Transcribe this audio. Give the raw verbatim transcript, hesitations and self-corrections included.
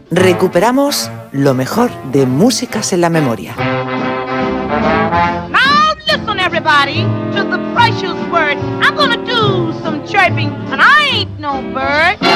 Recuperamos lo mejor de Músicas en la Memoria. Now listen everybody to the precious word. I'm gonna do some chirping and I ain't no bird.